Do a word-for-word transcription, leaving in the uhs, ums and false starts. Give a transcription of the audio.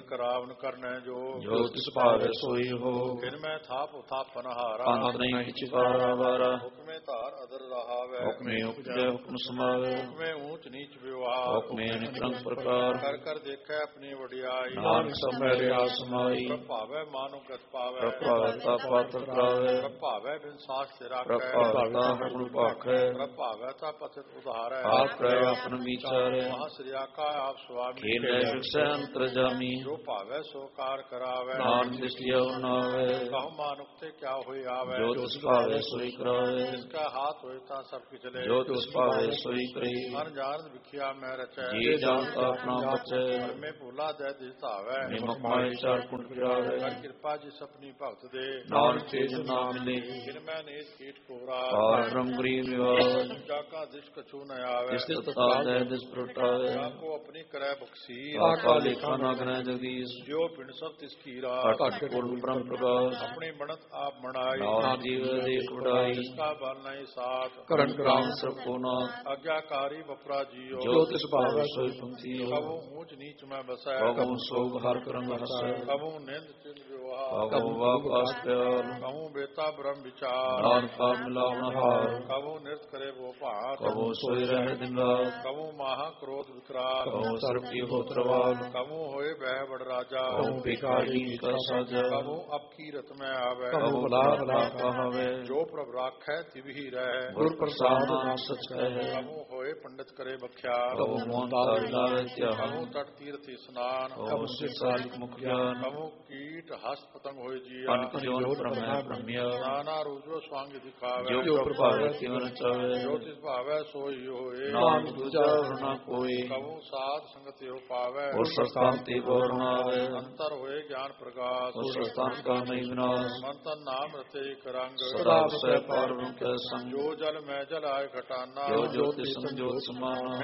करावन करने जो जो तिस भावे सोई हो। फिर मैं थाप थापन हारा अंत नहीं किछि पारावारा। हुक्मे तार अदर रहावे हुक्मे उपजय हुक्म समावे। हुक्मे ऊंच नीच व्यवहार हुक्मे अनेक रंग प्रकार। कर कर देखे अपनी वडियाई नानक सब मेरे आसमाई। प्रभावे मानो गत पावे प्रभावता पात्र प्रावे। प्रभावे बिन साख से राखे प्रभावता हरगुण पाखे। प्रभावता पथित उधारे आप करे अपन विचारे। महाश्रिया का आप स्वामी खेल विषय अंतर्जामी। जो पावे सो कार करावे नानक दृष्टिया नावे। कहु मानुक्ते क्या हुई आवे जो तिस भावे सोई करावे। जिसका हाथ होता सब पिछले जो तिस भावे सोई करी। अनजान विखिया में रचे जी जानता अपना बचे। में भूला दे दितावे निमक माय चार कुंड पिरावे। कर कृपा जिस अपनी भक्त दे नानक तेज नाम मिले। जिनमें नीच कीट कोरा और ब्रह्म गरीब विवाद। जाका दिश कछु न आवे जिस तत्काल दे दिस प्रटावे। जाको अपनी करे बख्शीर आका लेखा न गणे जगदीश। जो पिंड सब तिसकीरा अटक पूर्ण ब्रह्म प्रकाश। अपनी बनत आप मनाई नाम जीव देख उड़ाई। जिसका बल नहीं साथ करण ग्राम सब को नाथ। आज्ञाकारी बपरा जियो जो तिस भावे सोई पंक्ति हो। कबू ऊंच नीच में बसे कबू सोग हर करंग हसै। कबू निंद चिंद व्यवहार कबू वाप आस्त्याल। कबू बेता ब्रह्म विचार नानका मिलावन हार। कबू नृत्य करे वो पात कबू सोई रहे दिन रात। कबू महा क्रोध विकराल कबू सर्पी हो त्रवाल। कबू होए बह बड़ राजा कबू भिखारी का साजा। कबू अब की रत में आवे कबू भला भला कहावे। जो प्रभ राखै तिवही रहे गुर प्रसाद नाम सच कहे। कबू होए पंडित करे बख्या कबू मोहन ताल लावे त्याग। कबू तट तीर्थ स्नान कबू सिरसालिक मुख ज्ञान। कबू कीट हस्त पतंग होए जिया अनक जोन ब्रह्म ब्रह्म्या। नाना रूजो स्वांग दिखावे जो प्रभावे तिवन चावे। जो तिस भावे सोई होए नाम दूजा वरना कोई। कबू साध संगत हो पावे और संस्थान ते गौर न आवे। अंतर होए ज्ञान प्रकाश और संस्थान का नहीं विनाश। मंतन नाम रते एक रंग सदा विषय पार के संग। जो जल में जल आए घटाना जो ज्योति संजोत समाना।